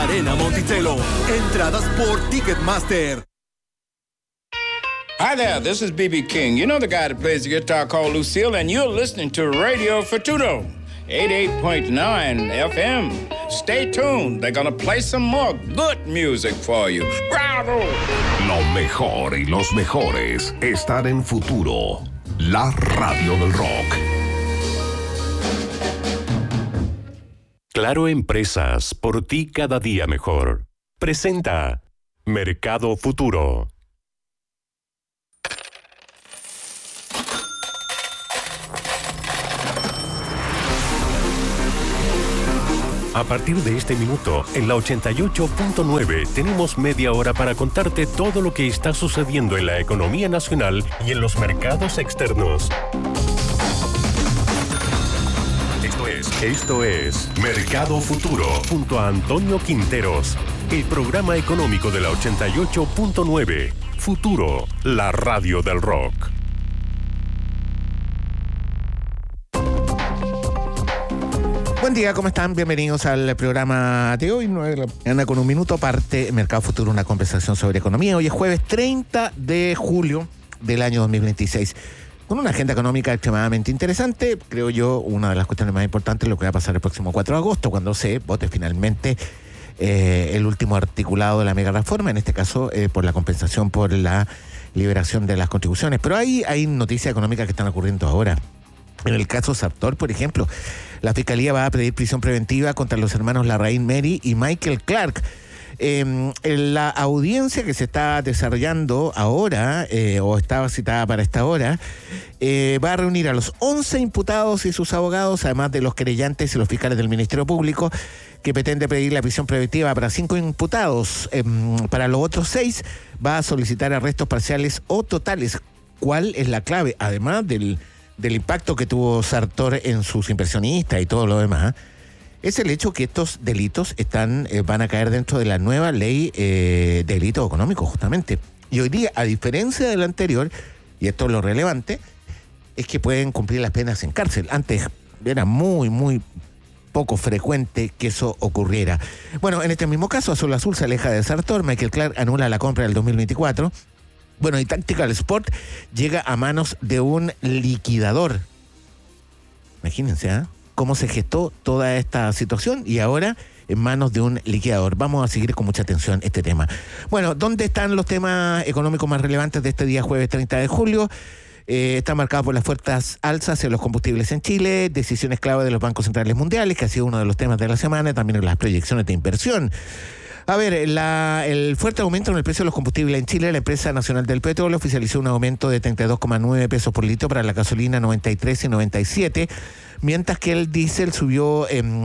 Arena Monticello. Entradas por Ticketmaster. Hi there, this is B.B. King. You know the guy that plays the guitar called Lucille, and you're listening to Radio Futuro, 88.9 FM. Stay tuned. They're gonna play some more good music for you. Bravo! Lo mejor y los mejores están en Futuro, la radio del rock. Claro Empresas, por ti cada día mejor. Presenta Mercado Futuro. A partir de este minuto, en la 88.9, tenemos media hora para contarte todo lo que está sucediendo en la economía nacional y en los mercados externos. Esto es Mercado Futuro, junto a Antonio Quinteros, el programa económico de la 88.9. Futuro, la radio del rock. Buen día, ¿cómo están? Bienvenidos al programa de hoy, 9 de la mañana con un minuto, parte Mercado Futuro, una conversación sobre economía. Hoy es jueves 30 de julio del año 2026, con una agenda económica extremadamente interesante. Creo yo, una de las cuestiones más importantes es lo que va a pasar el próximo 4 de agosto, cuando se vote finalmente el último articulado de la mega reforma, en este caso por la compensación por la liberación de las contribuciones. Pero hay noticias económicas que están ocurriendo ahora. En el caso Sartor, por ejemplo, la Fiscalía va a pedir prisión preventiva contra los hermanos Larraín Mary y Michael Clark. En la audiencia que se está desarrollando ahora, o estaba citada para esta hora, va a reunir a los 11 imputados y sus abogados, además de los querellantes y los fiscales del Ministerio Público, que pretende pedir la prisión preventiva para 5 imputados. Para los otros 6 va a solicitar arrestos parciales o totales. ¿Cuál es la clave? Además del impacto que tuvo Sartor en sus inversionistas y todo lo demás, es el hecho que estos delitos van a caer dentro de la nueva ley de delitos económicos, justamente. Y hoy día, a diferencia del anterior, y esto es lo relevante, es que pueden cumplir las penas en cárcel. Antes era muy poco frecuente que eso ocurriera. Bueno, en este mismo caso, Azul Azul se aleja de Sartor, Michael Clark anula la compra del 2024. Bueno, y Tactical Sport llega a manos de un liquidador. Imagínense, cómo se gestó toda esta situación y ahora en manos de un liquidador. Vamos a seguir con mucha atención este tema. Bueno, ¿dónde están los temas económicos más relevantes de este día jueves 30 de julio? Está marcado por las fuertes alzas en los combustibles en Chile, decisiones clave de los bancos centrales mundiales, que ha sido uno de los temas de la semana, también en las proyecciones de inversión. A ver, el fuerte aumento en el precio de los combustibles en Chile, la empresa nacional del petróleo oficializó un aumento de 32,9 pesos por litro para la gasolina 93 y 97, mientras que el diésel subió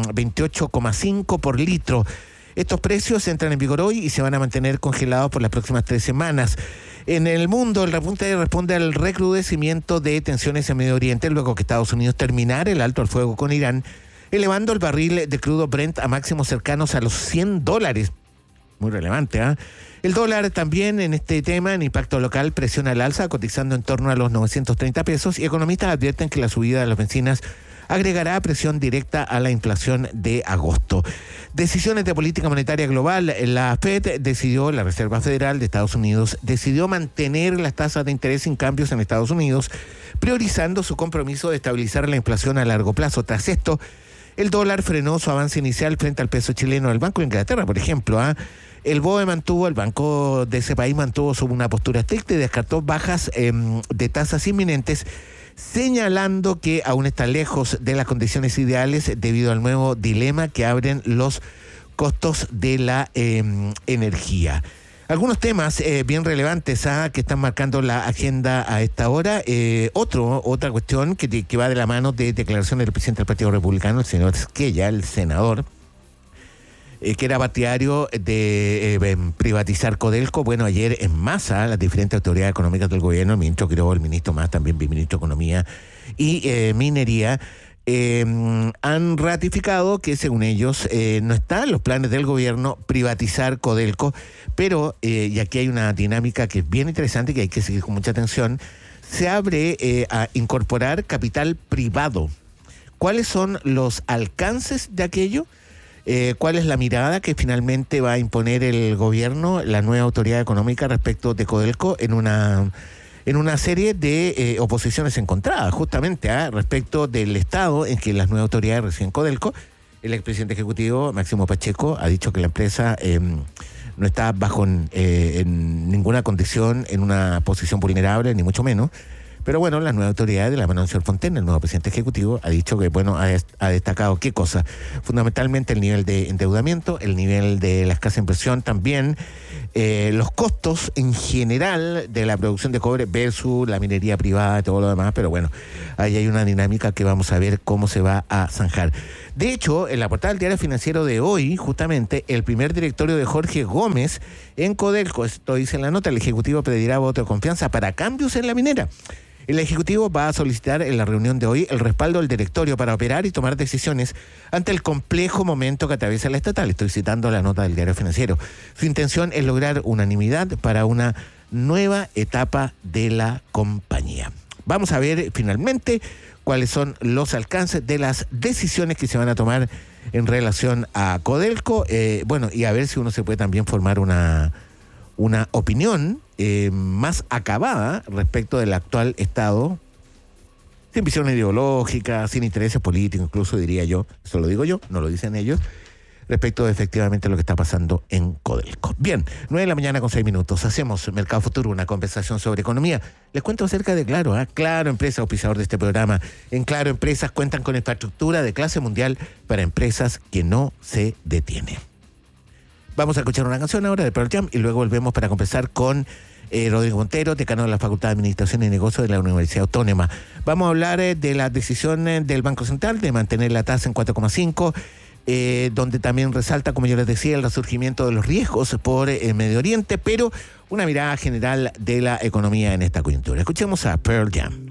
28,5 por litro. Estos precios entran en vigor hoy y se van a mantener congelados por las próximas 3 semanas. En el mundo, el repunte responde al recrudecimiento de tensiones en Medio Oriente, luego que Estados Unidos terminara el alto al fuego con Irán, elevando el barril de crudo Brent a máximos cercanos a los $100. Muy relevante, ¿eh? El dólar también en este tema, en impacto local, presiona al alza, cotizando en torno a los 930 pesos, y economistas advierten que la subida de las bencinas agregará presión directa a la inflación de agosto. Decisiones de política monetaria global. La Fed la Reserva Federal de Estados Unidos, decidió mantener las tasas de interés sin cambios en Estados Unidos, priorizando su compromiso de estabilizar la inflación a largo plazo. Tras esto, el dólar frenó su avance inicial frente al peso chileno. El Banco de Inglaterra, por ejemplo, el BOE el banco de ese país mantuvo una postura estricta y descartó bajas de tasas inminentes, señalando que aún está lejos de las condiciones ideales debido al nuevo dilema que abren los costos de la energía. Algunos temas bien relevantes que están marcando la agenda a esta hora. Otra cuestión que va de la mano de declaraciones del presidente del Partido Republicano, el señor Esquella, el senador, que era partidario de privatizar Codelco. Bueno, ayer en masa las diferentes autoridades económicas del gobierno, el ministro Quiroga, el ministro Mas, también el ministro de Economía y Minería, han ratificado que según ellos no está en los planes del gobierno privatizar Codelco, pero y aquí hay una dinámica que es bien interesante y que hay que seguir con mucha atención. Se abre a incorporar capital privado. ¿Cuáles son los alcances de aquello? cuál es la mirada que finalmente va a imponer el gobierno, la nueva autoridad económica respecto de Codelco en una serie de oposiciones encontradas, justamente respecto del estado en que las nuevas autoridades reciben Codelco. El expresidente ejecutivo, Máximo Pacheco, ha dicho que la empresa no está bajo en ninguna condición en una posición vulnerable, ni mucho menos. Pero bueno, las nuevas autoridades de la mano del señor Fontaine, el nuevo presidente ejecutivo, ha dicho que, bueno, ha destacado qué cosa. Fundamentalmente el nivel de endeudamiento, el nivel de la escasa inversión también, los costos en general de la producción de cobre versus la minería privada y todo lo demás. Pero bueno, ahí hay una dinámica que vamos a ver cómo se va a zanjar. De hecho, en la portada del Diario Financiero de hoy, justamente, el primer directorio de Jorge Gómez en Codelco, esto dice en la nota, el Ejecutivo pedirá voto de confianza para cambios en la minera. El Ejecutivo va a solicitar en la reunión de hoy el respaldo del directorio para operar y tomar decisiones ante el complejo momento que atraviesa la estatal. Estoy citando la nota del Diario Financiero. Su intención es lograr unanimidad para una nueva etapa de la compañía. Vamos a ver finalmente cuáles son los alcances de las decisiones que se van a tomar en relación a Codelco. Bueno, y a ver si uno se puede también formar una opinión más acabada respecto del actual Estado, sin visión ideológica, sin intereses políticos, incluso diría yo, eso lo digo yo, no lo dicen ellos, respecto de efectivamente lo que está pasando en Codelco. Bien, 9:06 a.m, hacemos Mercado Futuro, una conversación sobre economía. Les cuento acerca de Claro, Claro Empresa, auspiciador de este programa. En Claro Empresas cuentan con infraestructura de clase mundial para empresas que no se detienen. Vamos a escuchar una canción ahora de Pearl Jam y luego volvemos para conversar con Rodrigo Montero, decano de la Facultad de Administración y Negocios de la Universidad Autónoma. Vamos a hablar de la decisión del Banco Central de mantener la tasa en 4,5, donde también resalta, como yo les decía, el resurgimiento de los riesgos por Medio Oriente, pero una mirada general de la economía en esta coyuntura. Escuchemos a Pearl Jam.